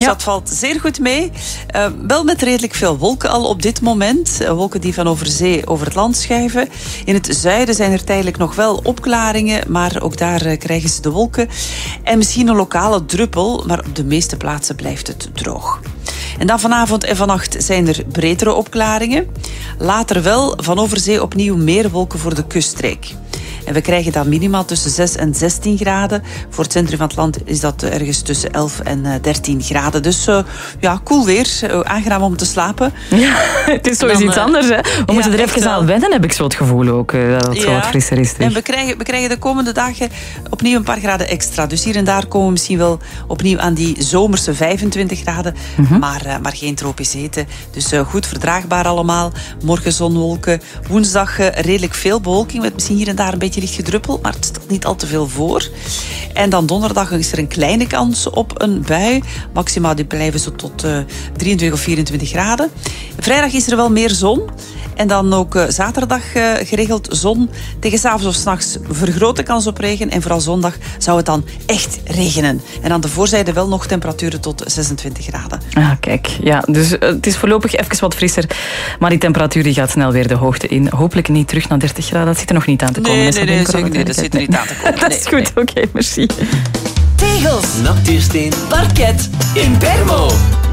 dat valt zeer goed mee. Wel met redelijk veel wolken al op dit moment. Wolken die van over zee over het land schuiven. In het zuiden zijn er tijdelijk nog wel opklaringen, maar ook daar krijgen ze de wolken. En misschien een lokale druppel, maar op de meeste plaatsen blijft het droog. En dan vanavond en vannacht zijn er bredere opklaringen. Later wel van over zee opnieuw meer wolken voor de kuststreek. En we krijgen dan minimaal tussen 6 en 16 graden. Voor het centrum van het land is dat ergens tussen 11 en 13 graden. Dus koel weer. Aangenaam om te slapen. Ja, het is toch iets anders, hè? We moeten er even aan wennen, heb ik zo het gevoel ook. Dat het zo wat frisser is. En we krijgen de komende dagen opnieuw een paar graden extra. Dus hier en daar komen we misschien wel opnieuw aan die zomerse 25 graden. Maar geen tropisch hete. Dus goed verdraagbaar allemaal. Morgen zonwolken. Woensdag redelijk veel bewolking. Met misschien hier en daar een beetje licht gedruppel, maar het stelt niet al te veel voor. En dan donderdag is er een kleine kans op een bui. Maxima die blijven zo tot 23 of 24 graden. Vrijdag is er wel meer zon. En dan ook zaterdag geregeld zon. Tegen 's avonds of 's nachts vergrote kans op regen. En vooral zondag zou het dan echt regenen. En aan de voorzijde wel nog temperaturen tot 26 graden. Ah, kijk. Ja, dus het is voorlopig even wat frisser. Maar die temperatuur die gaat snel weer de hoogte in. Hopelijk niet terug naar 30 graden. Dat zit er nog niet aan te komen. Nee, dat zit er niet aan te komen. Dat is goed, oké, merci. Tegels, nachtuursteen, parket, Impermo.